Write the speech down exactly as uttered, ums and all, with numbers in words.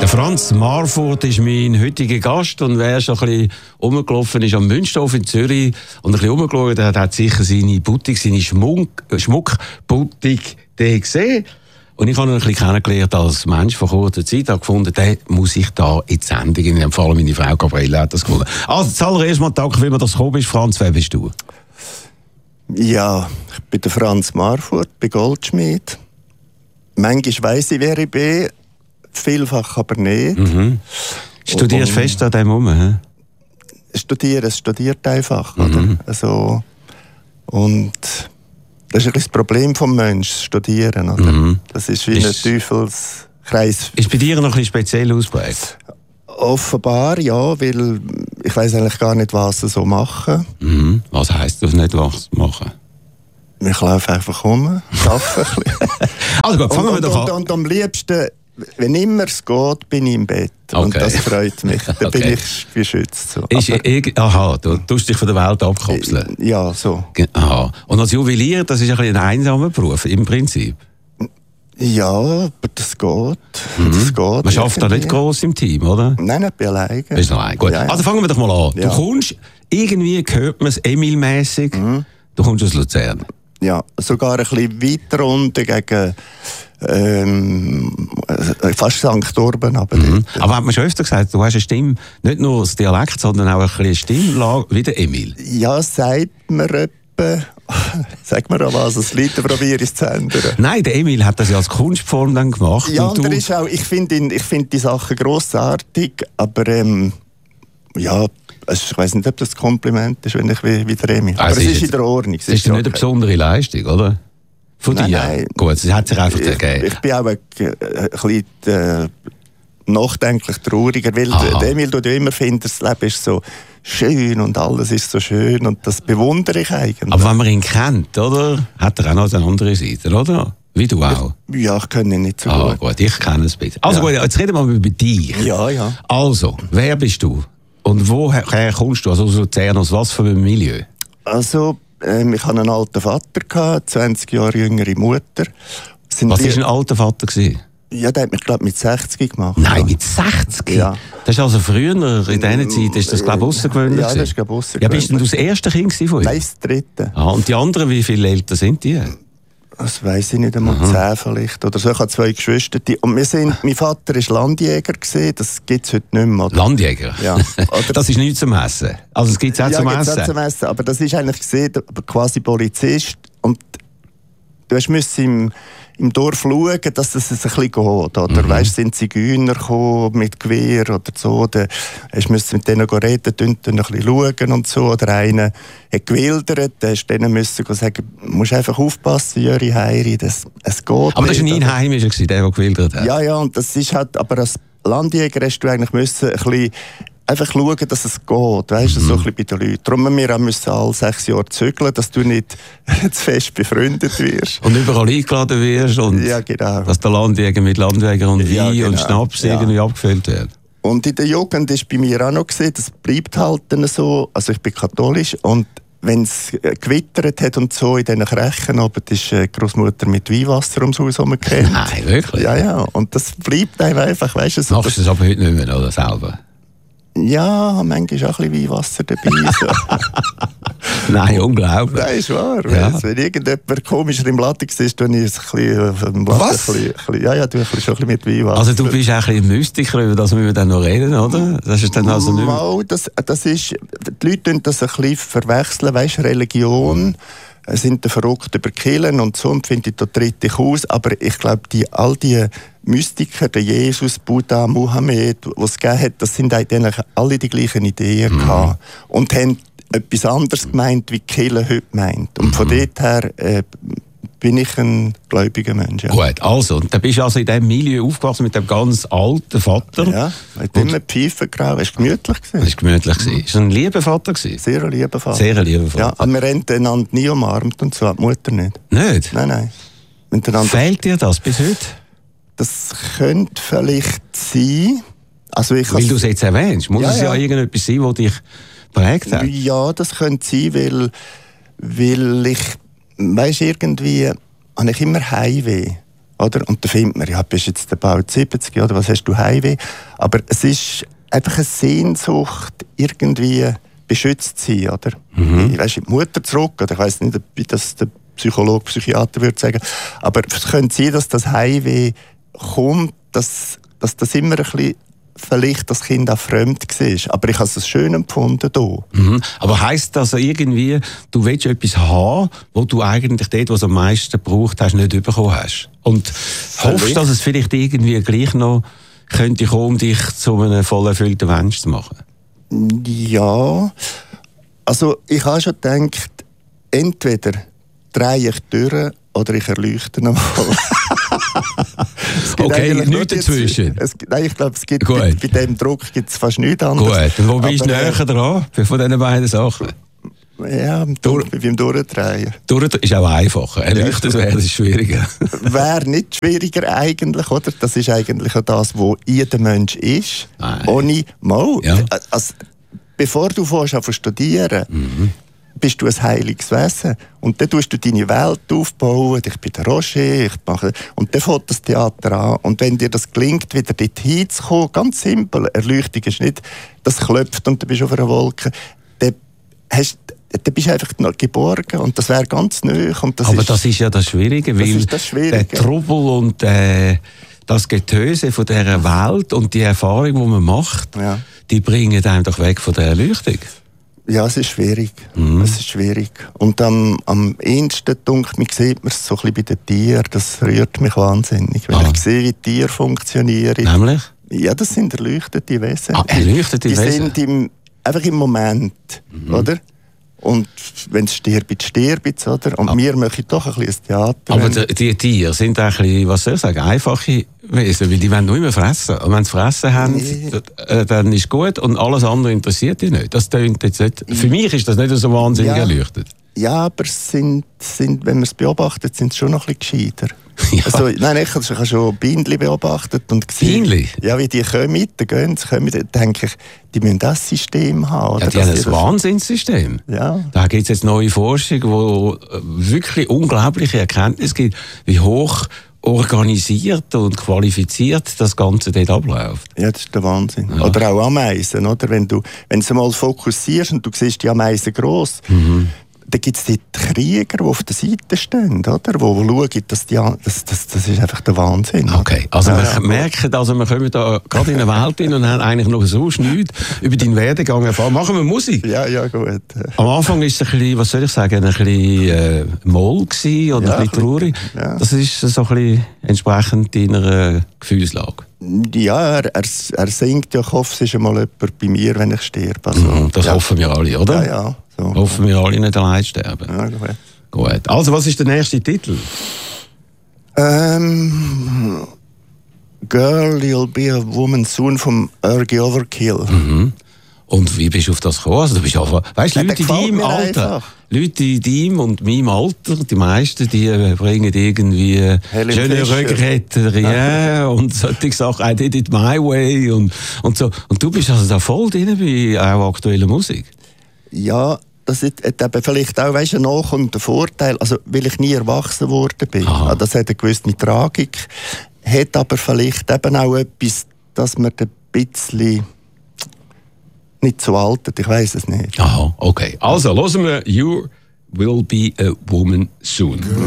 Franz Marfurt ist mein heutiger Gast und wer schon ein bisschen rumgelaufen ist am Münsterhof in Zürich und ein bisschen rumgeschaut hat, hat sicher seine Boutique, seine Schmuck, Schmuckboutique gesehen. Und ich habe ihn ein bisschen kennengelernt als Mensch von kurzer Zeit. Ich habe gefunden, den muss ich da in die Sendung. In dem Fall meine Frau Gabriele hat das gefunden. Also zuallererst mal danke, wie man das gekommen ist. Franz, wer bist du? Ja, ich bin der Franz Marfurt, bin Goldschmied. Manchmal weiss ich, wer ich bin, vielfach aber nicht. Mhm. Studierst und, fest an dem herum, hä? Studieren, es studiert einfach. Mhm. Oder? Also, und das ist ein bisschen das Problem des Menschen, Studieren. Oder? Mhm. Das ist wie ist, ein Teufelskreis. Ist bei dir noch ein bisschen speziell ausprägt? Offenbar, ja, weil ich weiss eigentlich gar nicht, was sie so machen. Mhm. Was heisst das nicht, was machen? Ich laufe einfach rum, arbeite ein bisschen. Also gut, fangen und, wir doch an. Und, und am liebsten, wenn immer es geht, bin ich im Bett. Okay. Und das freut mich. Dann okay. bin ich geschützt. So. Ist, ich, aha, du tust dich von der Welt abkapseln. Ja, so. Aha. Und als Juwelier, das ist ein, ein einsamer Beruf, im Prinzip. Ja, aber das geht. Mhm. Das geht man schafft da nicht gross im Team, oder? Nein, ich bin alleine. Bist du allein? Gut. Ja, ja. Also fangen wir doch mal an. Ja. Du kommst, irgendwie hört man es Emil-mässig, mhm. du kommst aus Luzern. Ja, sogar ein bisschen weiter unten gegen ähm, fast Sankt Urban. Aber, mhm. aber hat man schon öfter gesagt, du hast eine Stimme, nicht nur das Dialekt, sondern auch ein bisschen Stimmlage wie der Emil. Ja, sagt man etwa. Sag mir auch was, das Lied probiere ich zu ändern. Nein, der Emil hat das ja als Kunstform dann gemacht. Ja, und und du... der ist auch, ich finde find die Sachen grossartig, aber ähm, ja, ich weiss nicht, ob das ein Kompliment ist, wenn ich wie, wie der Emil. Also aber es ist, ist in der Ordnung. Das ist, ist ja nicht okay. Eine besondere Leistung, oder? Von nein, dir? Nein. Gut, es hat sich einfach ergeben. Ich, ich bin auch ein, ein bisschen äh, nachdenklich trauriger, weil Aha. der Emil, du immer findest, das Leben ist so schön und alles ist so schön und das bewundere ich eigentlich. Aber wenn man ihn kennt, oder? Hat er auch noch eine andere Seite, oder? Wie du auch? Ja, ich kenne ihn nicht so ah, gut. gut. Ich kenne es ein bisschen. Also ja. gut, jetzt reden wir mal über dich. Ja, ja. Also, wer bist du? Und woher kommst du? Also aus Luzern, aus was für einem Milieu? Also, ähm, ich hatte einen alten Vater, gehabt, zwanzig Jahre jüngere Mutter. Sind was war ein alter Vater gewesen? Ja, der hat mich, glaube ich, mit sechzig gemacht. Nein, mit sechzig? Ja. Das ist also früher, in dieser Zeit, ist das, glaube ich, außergewöhnlich? Ja, das ist, glaube ich, außergewöhnlich. Ja, bist denn du das erste Kind von ihm? Nein, das dritte. Ah, und die anderen, wie viele älter sind die? Das weiss ich nicht einmal, zehn vielleicht. Oder so, ich habe zwei Geschwister. Und wir sind, mein Vater war Landjäger, das gibt es heute nicht mehr. Oder? Landjäger? Ja. Oder das ist nicht zum Essen? Also es gibt es auch ja, zum Essen? Ja, zum Essen. Aber das ist eigentlich gesehen, quasi Polizist. Und du musst im, im Dorf schauen, dass es ein bisschen geht. Oder mhm. weißt, sind Zigeuner gekommen mit Gewehr oder so. Dann musst du mit denen reden, dann ein bisschen schauen und so. Oder einer hat gewildert, dann musst du denen müssen sagen, du musst einfach aufpassen, Jöri Heiri, das, es geht Aber das war nicht, ein Einheimischer, der, der gewildert hat? Ja, ja, und das ist halt, aber als Landjäger hast du eigentlich müssen ein bisschen einfach schauen, dass es geht, weißt du, mhm. so ein bisschen bei den Leuten. Darum müssen wir müssen alle sechs Jahre zügeln, dass du nicht zu fest befreundet wirst. Und überall eingeladen wirst und ja, genau. dass der Landjäger mit Landjäger und Wein ja, genau. und Schnaps ja. irgendwie abgefüllt wird. Und in der Jugend ist bei mir auch noch gesehen, das bleibt halt dann so, also ich bin katholisch und wenn es gewittert hat und so in diesen Krechen, aber ist die Großmutter mit Weihwasser ums Haus herumgekehrt. Nein, wirklich? Ja, ja, und das bleibt einfach, weißt du. So, machst du das aber heute nicht mehr, oder selber? Ja, manchmal ist auch ein bisschen Weihwasser dabei. So. Nein, unglaublich. Nein, ist wahr. Ja. Wenn irgendjemand komischer im Latte ist, dann ist es ein bisschen auf dem Latte. Was? Ein bisschen, ein bisschen, ja, ja, du schon ein bisschen mit Weihwasser. Also du bist auch ein bisschen ein Mystiker, über das wir dann noch reden, oder? Das ist dann also nicht Mal, das, das ist, die Leute tun das ein bisschen verwechseln, weißt, Religion. Sind da verrückt über Kirchen und so und finde ich, da tritt ich aus. Aber ich glaube, die, all die Mystiker, der Jesus, Buddha, Mohammed, die es gegeben hat, das sind eigentlich alle die gleichen Ideen mhm. gehabt. Und haben etwas anderes gemeint, wie die Kirche heute meint. Und mhm. von dort her äh, bin ich ein gläubiger Mensch. Ja. Gut, also, dann bist du also in diesem Milieu aufgewachsen mit dem ganz alten Vater. Ja, mit dem Pfeifen geraucht. Es war gemütlich. Es war gemütlich. Mhm. Ist er ein lieber Vater? Sehr ein lieber Vater. Sehr ein lieber Vater. Ja, aber wir haben einander nie umarmt und so, die Mutter nicht. Nicht? Nein, nein. Fehlt dir das bis heute? Das könnte vielleicht sein. Also ich weil du es jetzt erwähnst. Muss ja, es ja, ja irgendetwas sein, das dich geprägt hat? Ja, das könnte sein, weil, weil ich, weißt, irgendwie habe ich immer Heimweh. oder? Und da findet man, ja, bist jetzt bald siebzig, oder was hast du Heimweh? Aber es ist einfach eine Sehnsucht, irgendwie beschützt zu sein, oder? Mhm. Ich weiss, die Mutter zurück, oder ich weiss nicht, wie das der Psychologe, Psychiater würde sagen, aber es könnte sein, dass das Heimweh kommt, dass, dass das immer ein bisschen vielleicht das Kind auch fremd war. Aber ich habe es schön empfunden hier. Mhm. Aber heisst das also irgendwie, du willst etwas haben, wo du eigentlich dort, was du am meisten gebraucht hast, nicht bekommen hast? Und vielleicht hoffst, dass es vielleicht irgendwie gleich noch könnte kommen, um dich zu einem voll erfüllten Mensch zu machen? Ja. Also ich habe schon gedacht, entweder drehe ich durch oder ich erleuchte nochmal. Okay, nichts dazwischen. Es, nein, ich glaube, es gibt bei, bei diesem Druck gibt es fast nichts anderes. Gut, und wo bist du näher dran von diesen beiden Sachen? Ja, Durch, beim Durchdrehen. Durch ist auch einfacher. Erleuchtet wäre es schwieriger. Wäre nicht schwieriger eigentlich, oder? Das ist eigentlich auch das, wo jeder Mensch ist. Nein. Ohne mal. Ja. Also, bevor du fährst zu studieren, mhm. bist du ein heiliges Wesen. Und dann tust du deine Welt aufbauen. Ich bin der Roger, ich mache... Und dann fängt das Theater an. Und wenn dir das gelingt, wieder dort hinzukommen, ganz simpel, Erleuchtung ist nicht, das klopft und du bist auf einer Wolke, dann, hast, dann bist du einfach noch geborgen. Und das wäre ganz neu. Und das Aber ist, das ist ja das Schwierige, weil das das Schwierige. der Trubel und äh, das Getöse von dieser Welt und die Erfahrung, die man macht, ja. die bringen einem doch weg von der Erleuchtung. Ja, es ist schwierig. Mhm. Es ist schwierig. Und am, am ehesten, denke ich, sieht man es so ein bisschen bei den Tieren. Das rührt mich wahnsinnig. Wenn ah. ich sehe, wie Tiere funktionieren. Nämlich? Ja, das sind erleuchtete Wesen. Ah, erleuchtete die, die Wesen? Die sind im, einfach im Moment, mhm. oder? Und wenn es stirbt, stirbt es, oder? Und ah. wir machen doch ein bisschen ein Theater. Aber die, die Tiere sind ein bisschen, was soll ich sagen, einfache Wesen, weil die wollen nur immer fressen. Und wenn sie fressen haben, nee. dann ist gut und alles andere interessiert die nicht. Das tönt jetzt nicht. Für mich ist das nicht so wahnsinnig ja. erleuchtet. Ja, aber sind, sind, wenn man es beobachtet, sind sie schon noch ein bisschen gescheiter. Ja. Also, nein, ich habe schon Bienen beobachtet und gesehen, Bienen? Ja, wie die kommen, dann gehen sie, kommen, dann denke ich, die müssen das System haben. Oder? Ja, die haben ein Wahnsinnssystem. Ja. Da gibt es jetzt neue Forschung, wo wirklich unglaubliche Erkenntnisse gibt, wie hoch organisiert und qualifiziert das Ganze dort abläuft. Ja, das ist der Wahnsinn. Ja. Oder auch Ameisen, oder? Wenn du, wenn du mal fokussierst und du siehst die Ameisen gross, mhm. dann gibt es die Krieger, die auf der Seite stehen, oder? Wo, wo schauen, dass die, das, das, das ist einfach der Wahnsinn. Okay, also ja, wir ja. merken, also wir kommen da gerade in eine Welt hin und haben eigentlich noch so nichts über deinen Werdegang erfahren. Machen wir Musik? Ja, ja, gut. Am Anfang war es ein bisschen, was soll ich sagen, ein bisschen äh, Moll gewesen, oder ja, ein bisschen traurig. Ja. Das ist so ein bisschen entsprechend deiner äh, Gefühlslage. Ja, er, er, er singt ja, ich hoffe, es ist einmal jemand bei mir, wenn ich sterbe. Also, mhm, das ja. hoffen wir alle, oder? Ja, ja. So. Hoffen wir alle nicht allein sterben. Ja, gut. Gut. Also, was ist der nächste Titel? Ähm, Girl, You'll Be a Woman Soon vom Ergy Overkill. Mhm. Und wie bist du auf das gekommen? Also, du bist einfach, weißt du, Leute in deinem Alter, einfach. Leute in deinem und meinem Alter, die meisten, die bringen irgendwie schöne Röcke, Rien und solche Sachen, I did it my way und, und so. Und du bist also da voll drin bei auch aktueller Musik. Ja, das hat eben vielleicht auch, weißt du, noch und der Vorteil, also weil ich nie erwachsen worden bin. Aha. Das hat eine gewisse Tragik, hat aber vielleicht eben auch etwas, dass man ein bisschen nicht so alt ist, ich weiss es nicht. Aha, okay. Also, hören wir You Will Be a Woman Soon.